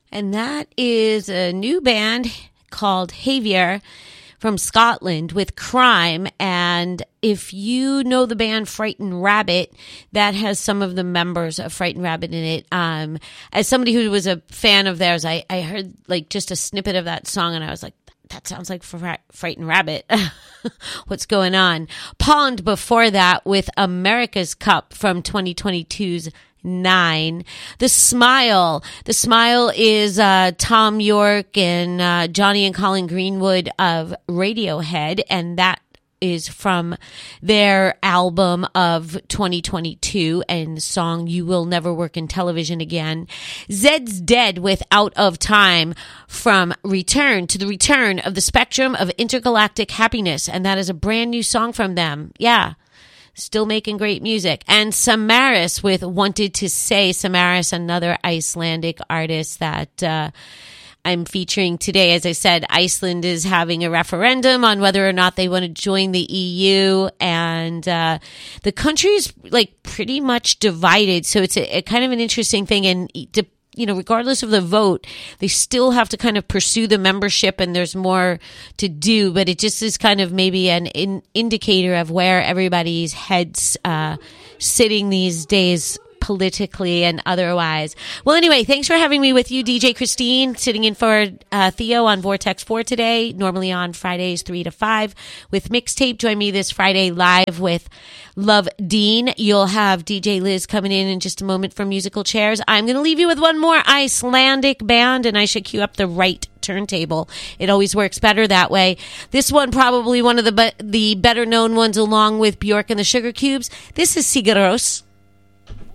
And that is a new band called Javier from Scotland with Crime. And if you know the band Frightened Rabbit, that has some of the members of Frightened Rabbit in it. As somebody who was a fan of theirs, I heard like just a snippet of that song and I was like, that sounds like Frightened Rabbit. What's going on? Pond before that with America's Cup from 2022's 9. The Smile is Tom York and Johnny and Colin Greenwood of Radiohead, and that is from their album of 2022 and the song You Will Never Work in Television Again. Zed's Dead with Out of Time from Return to the Return of the Spectrum of Intergalactic Happiness, and that is a brand new song from them. Yeah. Still making great music. And Samaris with Wanted to Say. Samaris, another Icelandic artist that I'm featuring today. As I said, Iceland is having a referendum on whether or not they want to join the EU. And the country is like pretty much divided. So it's a kind of an interesting thing. And regardless of the vote, they still have to kind of pursue the membership and there's more to do, but it just is kind of maybe an indicator of where everybody's heads sitting these days politically and otherwise. Well, anyway, thanks for having me with you, DJ Christine, sitting in for Theo on Vortex 4 today, normally on Fridays 3 to 5 with Mixtape. Join me this Friday live with Love Dean. You'll have DJ Liz coming in just a moment for Musical Chairs. I'm going to leave you with one more Icelandic band, and I should cue up the right turntable. It always works better that way. This one probably one of the better known ones along with Bjork and the Sugar Cubes. This is Sigur Rós.